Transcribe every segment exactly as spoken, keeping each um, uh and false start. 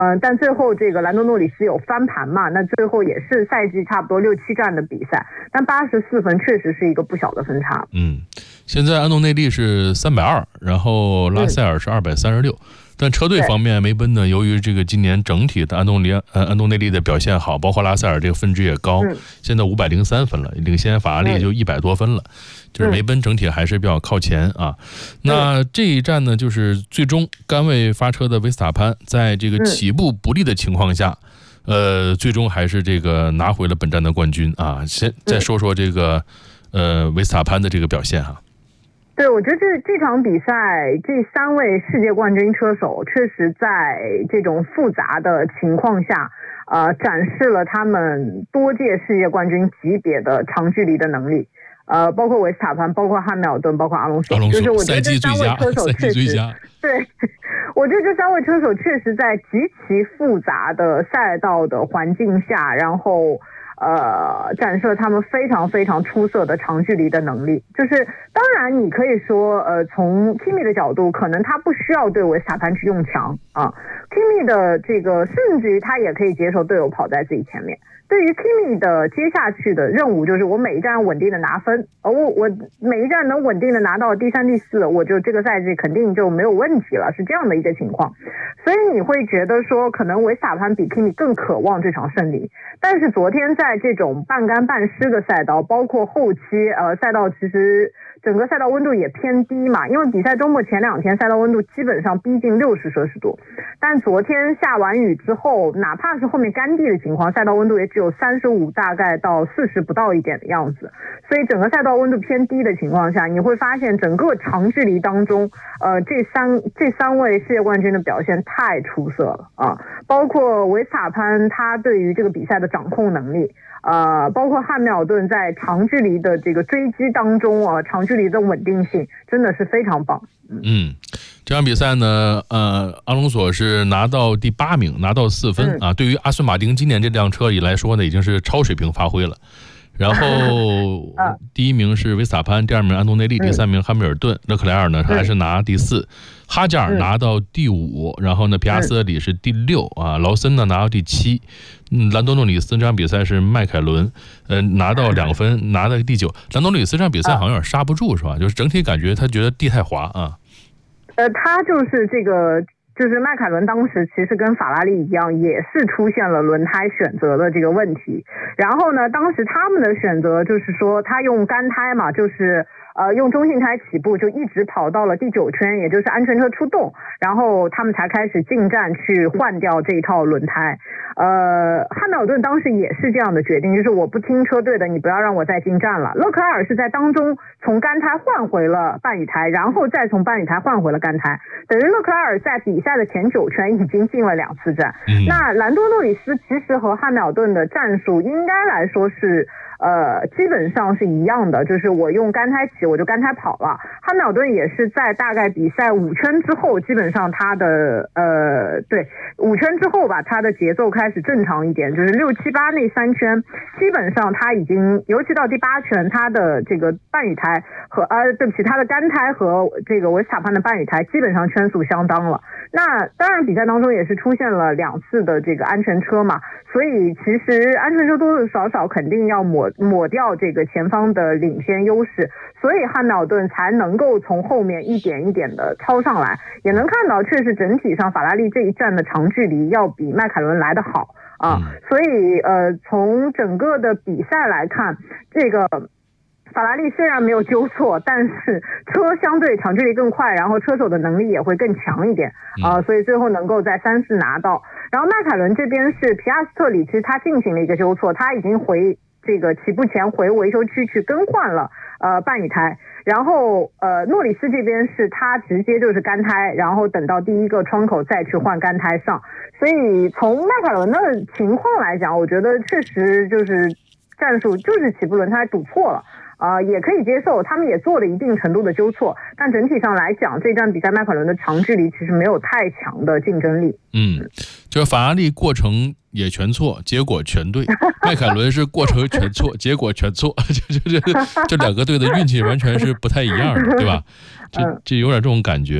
嗯、呃，但最后这个兰多诺里斯有翻盘嘛，那最后也是赛季差不多六七战的比赛，但八十四分确实是一个不小的分差。 嗯，现在安东内利是三百二，然后拉塞尔是二百三十六。但车队方面，梅奔呢，由于这个今年整体的安东尼呃安东内利的表现好，包括拉塞尔这个分值也高，嗯、现在五百零三分了，领先法拉利就一百多分了，嗯、就是梅奔整体还是比较靠前啊。嗯、那这一站呢，就是最终甘为发车的维斯塔潘，在这个起步不利的情况下，嗯、呃，最终还是这个拿回了本站的冠军啊。先再说说这个呃维斯塔潘的这个表现哈。 对，我觉得这这场比赛，这三位世界冠军车手确实在这种复杂的情况下，呃，展示了他们多届世界冠军级别的长距离的能力。呃，包括维斯塔潘，包括汉密尔顿，包括阿隆索，就是我觉得这三位车手确实，对，我觉得这三位车手确实在极其复杂的赛道的环境下，然后。呃，展示了他们非常非常出色的长距离的能力。就是当然你可以说，呃，从 Kimi 的角度，可能他不需要对维斯塔潘去用强啊。Kimi 的这个，甚至于他也可以接受队友跑在自己前面。对于 Kimi 的接下去的任务，就是我每一站稳定的拿分，而我我每一站能稳定的拿到第三、第四，我就这个赛季肯定就没有问题了，是这样的一个情况。所以你会觉得说，可能维斯塔潘比 Kimi 更渴望这场胜利。但是昨天在这种半干半湿的赛道，包括后期呃赛道其实整个赛道温度也偏低嘛，因为比赛周末前两天赛道温度基本上逼近六十摄氏度，但昨天下完雨之后，哪怕是后面干地的情况，赛道温度也只有三十五大概到四十不到一点的样子，所以整个赛道温度偏低的情况下，你会发现整个长距离当中，呃，这三这三位世界冠军的表现太出色了啊，包括维斯塔潘他对于这个比赛的掌控能力。呃，包括汉密尔顿在长距离的这个追击当中啊，长距离的稳定性真的是非常棒。 嗯，嗯这场比赛呢，呃，阿隆索是拿到第八名，拿到四分、嗯、啊。对于阿斯顿马丁今年这辆车里来说呢，已经是超水平发挥了。然后第一名是维斯塔潘，第二名安东内利，第三名汉密尔顿，勒克莱尔呢还是拿第四，哈加尔拿到第五，然后呢皮亚斯特里是第六啊，劳森呢拿到第七，嗯，兰多诺里斯这场比赛是迈凯伦，呃，拿到两分，拿到第九。兰多诺里斯这场比赛好像有点刹不住是吧？就是整体感觉他觉得地太滑啊。 呃，他就是这个。就是迈凯伦当时其实跟法拉利一样，也是出现了轮胎选择的这个问题。然后呢，当时他们的选择就是说，他用干胎嘛，就是呃用中性胎起步，就一直跑到了第九圈，也就是安全车出动，然后他们才开始进站去换掉这一套轮胎。呃，汉密尔顿当时也是这样的决定，就是我不听车队的，你不要让我再进站了。勒克莱尔是在当中从干胎换回了半雨胎，然后再从半雨胎换回了干胎，等于勒克莱尔在比赛的前九圈已经进了两次站。嗯、那兰多诺里斯其实和汉密尔顿的战术应该来说是呃基本上是一样的，就是我用干胎起我就干胎跑了。汉密尔顿也是在大概比赛五圈之后，基本上他的呃对五圈之后吧，他的节奏开始正常一点，就是六七八那三圈基本上他已经，尤其到第八圈，他的这个半雨胎和呃对不起他的干胎和这个维斯塔潘的半雨胎基本上圈速相当了。那当然比赛当中也是出现了两次的这个安全车嘛，所以其实安全车多多少少肯定要抹抹掉这个前方的领先优势，所以汉密尔顿才能够从后面一点一点的超上来，也能看到确实整体上法拉利这一站的长距离要比迈凯伦来得好啊，所以呃从整个的比赛来看，这个法拉利虽然没有纠错，但是车相对长距离更快，然后车手的能力也会更强一点啊、呃，所以最后能够在三四拿到。然后迈凯伦这边是皮亚斯特里，其实他进行了一个纠错，他已经回这个起步前回维修区去更换了呃半雨胎，然后呃诺里斯这边是他直接就是干胎，然后等到第一个窗口再去换干胎上。所以从迈凯伦的情况来讲，我觉得确实就是战术就是起步轮胎赌错了。呃，也可以接受，他们也做了一定程度的纠错，但整体上来讲，这站比赛迈凯伦的长距离其实没有太强的竞争力。 嗯，就是法拉利过程也全错，结果全对；迈凯伦是过程全错，结果全错，就就就这两个队的运气完全是不太一样的，对吧？这这有点这种感觉。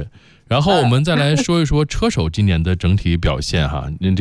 然后我们再来说一说车手今年的整体表现哈。